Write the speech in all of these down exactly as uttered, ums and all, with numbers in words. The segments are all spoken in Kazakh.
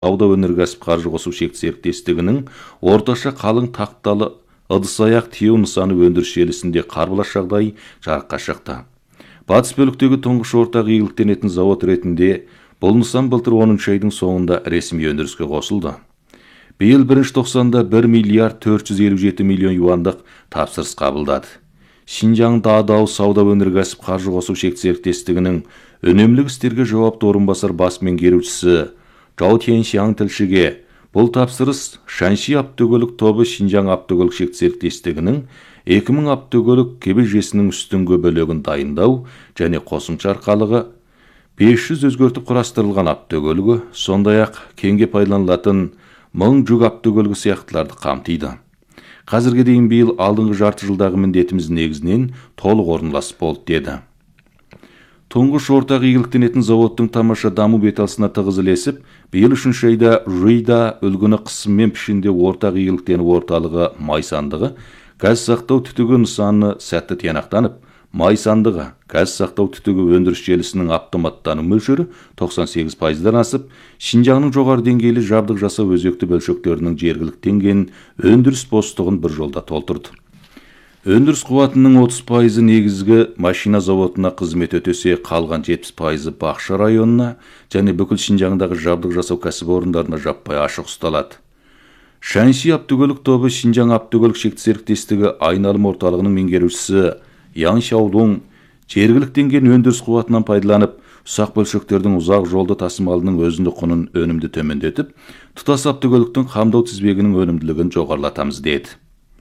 сауда өнеркәсіп қаржы қосу шекті серіктестігінің орташа қалың тақталы ыдыс-аяқ тиеу нысаны өндіріс желісінде қарбалас жағдай жарыққа шықты. Батыс бөліктегі тұңғыш ортақ игіліктенетін завод ретінде бұл нысан былтыр оныншы айдың соңында ресми өндіріске қосылды. Биыл бірінші тоқсанда бір миллиард төрт жүз елу жеті миллион юандық тапсырыс қабылдады. Шинжаң Дадау сауда өнеркәсіп қаржы қосу шекті серіктестігінің үнемлік істерге жауапты орынбасар бас меңгерушісі Жау Тяньшияң тілшіге бұл тапсырыс Шанши автокөлік тобы Шинжаң автокөлік шекті серіктестігінің екі мың автокөлік кебежесінің үстіңгі бөлігін дайындау және қосымша арқалығы бес жүз өзгертіп құрастырылған автокөлігі, сондай-ақ кеңге пайдаланылатын мың жүк автокөлігі сияқтыларды қамтиды. Қазірге дейін биыл алдыңғы жарты жылдағы міндетіміз негізінен толық орындалып болды деді. Тұңғыш ортақ игіліктенетін заводтың тамаша даму беталысына тығыз ілесіп, биыл үшінші айда Жуйда үлгіні қысыммен пішінде ортақ игіліктеніп орталығы май сандығы, газ сақтау түтігі нысаны сәтті тиянақтанып, май сандығы, газ сақтау түтігі өндіріс желісінің автоматтану мөлшері тоқсан сегіз пайыздан асып, Шинжаңның жоғары деңгейлі жабдық жасау өзекті бөлшектерінің жергіліктенген өндіріс постығын бір жолда толтырды. Өндіріс қуатының отыз пайызы негізгі машина заводына қызмет өтесе, қалған жетпіс пайызы Бақша районына және бүкіл Шинжаңдағы жабдық жасау кәсіпорындарына жаппай ашық ұсталады. Шанши автокөлік тобы Шинжаң автокөлік шекті серіктестігі айналым орталығының меңгерушісі Яң Шаудың жергіліктенген өндіріс қуатынан пайдаланып, ұсақ бөлшектердің ұзақ жолды тасымалының өзіндік құнын өнімді төмендетіп, тұтас автокөліктің қамдау тізбегінің өнімділігін жоғарылатамыз деді.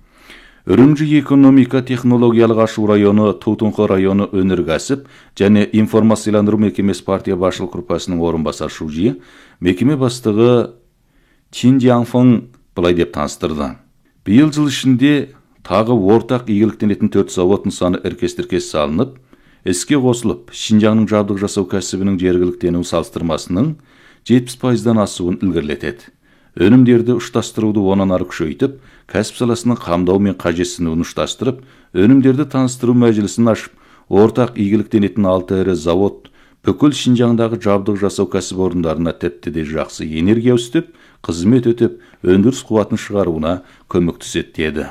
Үрімжі экономика технологиялық ашу районы, Тутунқы районы өнеркәсіп және информацияландыру мекемесі партия басшылық группасының орынбасар шужи, мекеме бастығы Чин Дянфың былай деп таныстырды. Биыл жыл ішінде тағы ортақ игіліктенетін төрт завод нысаны іркес-тіркес салынып, іске қосылып, Шинжаңның жабдық жасау кәсібінің жергіліктенуі салыстырмасының жетпіс пайыздан асуын ілгерілетеді. Өнімдерді ұштастыруды онан ары күшейтіп, кәсіп саласының қамдау мен қажетсінуін ұштастырып, өнімдерді таныстыру мәжілісін ашып, ортақ игіліктенетін алты ірі завод бүкіл Шинжаңдағы жабдық жасау кәсіпорындарына тіпті де жақсы энергия үстеп, қызмет өтеп, өндіріс қуатын шығаруына көмектеседі деді.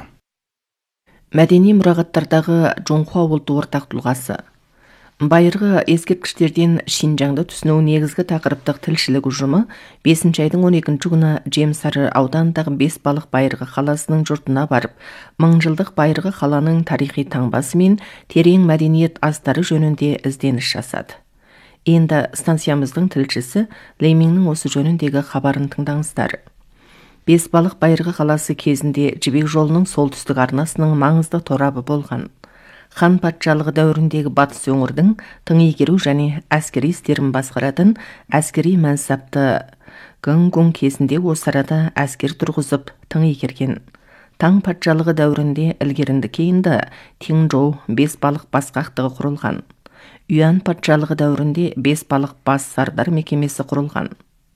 Мәдени мұрағаттардағы Жоңхуа ұлты ортақ тұлғасы. Байырғы ескерткіштерден Шинжаңды түсіну негізгі тақырыптық тілшілік ұжымы бесінші айдың он екінші күні Жемсары ауданындағы Бесбалық Байырғы қаласының жұртына барып, мыңжылдық Байырғы қаланың тарихи таңбасы мен терең мәдениет астары жөнінде ізденіс жасады. Енді станциямыздың тілшісі Лейминнің осы жөніндегі хабарын тыңдаңыздар. Бесбалық Байырғы қаласы кезінде Жібек жолының солтүстік арнасының маңызды торабы болған. Хан патшалығы дәуіріндегі батыс өңірдің тың игеру және әскери істерін басқаратын әскери мәнсапты Гыңгун кезінде осы арада әскер тұрғызып тың игерген. Таң патшалығы дәуірінде ілгерінді кейінді Тинжоу Бесбалық басқақтығы құрылған. Юан патшалығы дәуірінде Бесбалық бас сардар мекемесі құрылған.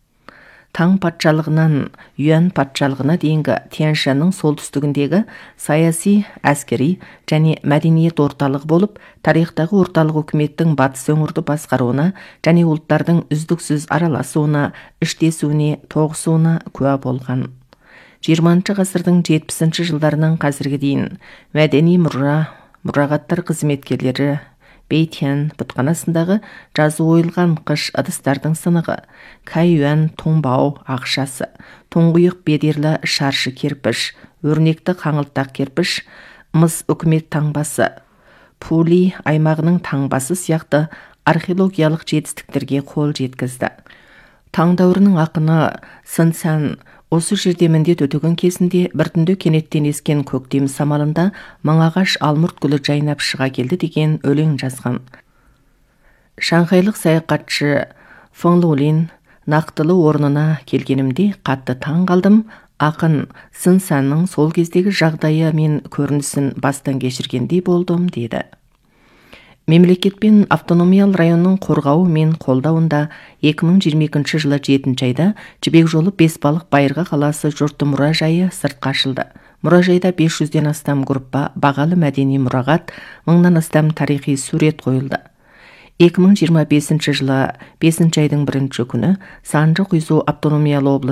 Таң патшалығынан Юан патшалығына дейінгі Тяньшанның солтүстігіндегі саяси, әскери және мәдениет орталық болып, тарихтағы орталық үкіметтің батыс өңірді басқаруына және ұлттардың үздіксіз араласуына, іштесуіне, тоғысуына куә болған. жиырмасыншы ғасырдың жетпісінші жылдарынан қазірге дейін мәдени мұра, мұрағаттар қызметкерлері Бейтян бұтқанасындағы жазу ойылған қыш ыдыстардың сынығы, Кайюан тоңбау ақшасы, тоңғұйық бедерлі шаршы керпіш, өрнекті қаңылтақ керпіш, мыс үкімет таңбасы, Пули аймағының таңбасы сияқты археологиялық жетістіктерге қол жеткізді. Таң дәуірінің ақыны Сынсан осы жерде міндет өтеген кезінде бір түнде кенеттен ескен көктем самалында мыңағаш алмұрт гүлі жайнап шыға келді деген өлең жазған. Шанхайлық саяхатшы Фыңлулин нақтылы орнына келгенімде қатты таң қалдым, ақын Сынсанның сол кездегі жағдайы мен көрінісін бастан кешіргендей болдым деді. Мемлекет пен автономиялы районның қорғауы мен қолдауында екі мың жиырма екінші жылы жетінші айда Жібек жолы Бесбалық Байырғы қаласы жұрты мұражайы сыртқа ашылды. Мұражайда бес жүзден астам группа бағалы мәдени мұрағат, мыңнан астам тарихи сурет қойылды. эки миң жыйырма бешинчи жылы бешинчи айдын биринчи күнү Санжы Куйзу автономиялуу